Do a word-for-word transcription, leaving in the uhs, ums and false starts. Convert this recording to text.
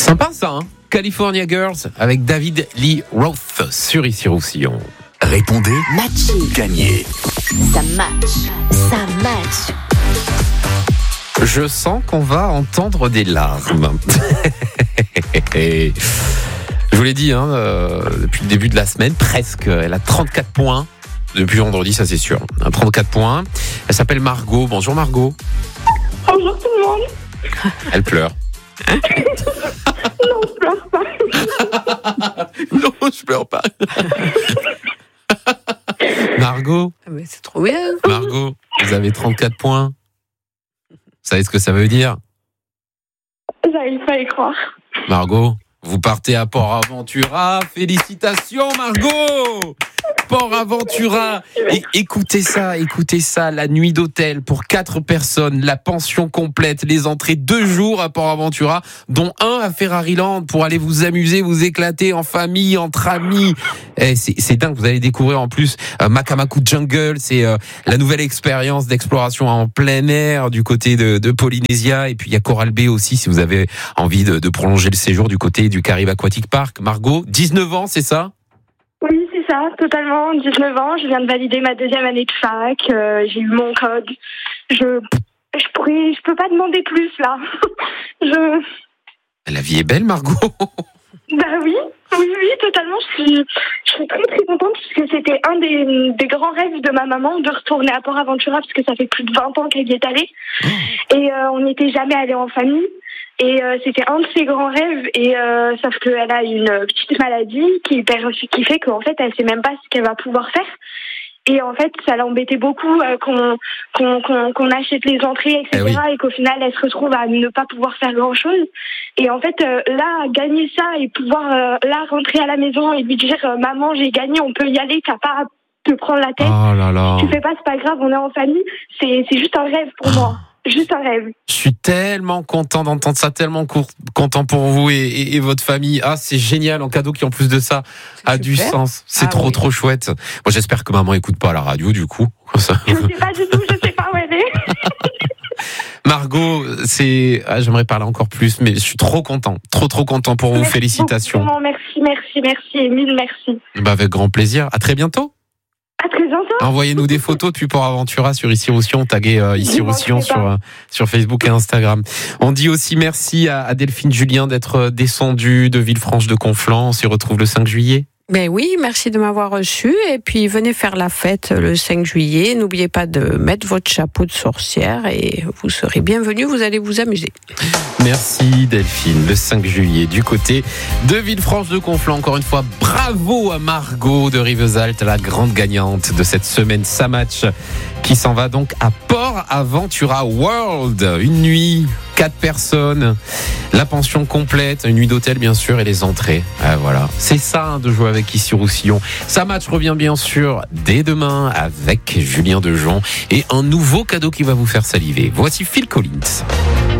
Sympa ça, hein? California Girls avec David Lee Roth sur Ici Roussillon. Répondez, Matché. gagnez. Ça match. Ça match. Je sens qu'on va entendre des larmes. Je vous l'ai dit, hein, euh, depuis le début de la semaine, presque. Elle a trente-quatre points. Depuis vendredi, ça c'est sûr. trente-quatre points. Elle s'appelle Margot. Bonjour Margot. Bonjour tout le monde. Elle pleure. Non, je pleure pas. Non, je pleure pas. Margot, Ah mais c'est trop bien. Margot, vous avez trente-quatre points. Vous savez ce que ça veut dire? J'arrive pas à y croire. Margot, vous partez à Port Aventura. Félicitations Margot! Port Aventura. Et écoutez ça, écoutez ça, la nuit d'hôtel pour quatre personnes, la pension complète, les entrées deux jours à Port Aventura, dont un à Ferrariland pour aller vous amuser, vous éclater en famille, entre amis. Eh, c'est, c'est dingue, vous allez découvrir en plus euh, Makamaku Jungle, c'est euh, la nouvelle expérience d'exploration en plein air du côté de, de Polynésia. Et puis il y a Coral Bay aussi si vous avez envie de, de prolonger le séjour du côté du Caribe Aquatic Park. Margot, dix-neuf ans, c'est ça? Oui, c'est ça, totalement. dix-neuf ans, je viens de valider ma deuxième année de fac. Euh, j'ai eu mon code. Je, je pourrais, je peux pas demander plus là. Je. La vie est belle, Margot. Bah oui, oui, oui, totalement. Je suis, je suis très très contente puisque c'était un des, des grands rêves de ma maman de retourner à Port Aventura parce que ça fait plus de vingt ans qu'elle y est allée et euh, on n'était jamais allé en famille. Et euh, c'était un de ses grands rêves, et euh, sauf qu'elle a une petite maladie qui, qui fait qu'en fait, elle sait même pas ce qu'elle va pouvoir faire. Et en fait, ça l'embêtait beaucoup euh, qu'on, qu'on, qu'on, qu'on achète les entrées, et cetera. Eh oui. Et qu'au final, elle se retrouve à ne pas pouvoir faire grand-chose. Et en fait, euh, là, gagner ça et pouvoir euh, là rentrer à la maison et lui dire euh, « Maman, j'ai gagné, on peut y aller, t'as pas à te prendre la tête. Oh là là. Tu fais pas, c'est pas grave, on est en famille. » C'est, c'est juste un rêve pour moi. Juste un rêve. Je suis tellement content d'entendre ça, tellement court, content pour vous et, et, et votre famille. Ah, c'est génial, en cadeau qui en plus de ça c'est a super. Du sens. C'est ah, trop oui. trop chouette. Moi, j'espère que maman écoute pas la radio du coup. Ça. Je sais pas du tout, je sais pas où elle est. Margot, c'est, ah, j'aimerais parler encore plus, mais je suis trop content, trop trop content pour vous. Merci Félicitations. beaucoup, merci, merci, merci, et mille merci. Bah, avec grand plaisir. À très bientôt. À très bientôt. Envoyez-nous des photos depuis Port Aventura sur Ici Roussillon, taguez euh, Ici Roussillon sur, euh, sur Facebook et Instagram. On dit aussi merci à, à Delphine Julien d'être descendue de Villefranche de Conflans. On s'y retrouve le cinq juillet. Ben oui, merci de m'avoir reçu. Et puis, venez faire la fête le cinq juillet. N'oubliez pas de mettre votre chapeau de sorcière et vous serez bienvenus. Vous allez vous amuser. Merci Delphine. Le cinq juillet, du côté de Villefranche de Conflans. Encore une fois, bravo à Margot de Rivesaltes, la grande gagnante de cette semaine Ça Match, qui s'en va donc à Port Aventura World. Une nuit, quatre personnes, la pension complète, une nuit d'hôtel bien sûr et les entrées. Ah, voilà, c'est ça hein, de jouer avec Ici Roussillon. Ça Match revient bien sûr dès demain avec Julien Dejon et un nouveau cadeau qui va vous faire saliver. Voici Phil Collins.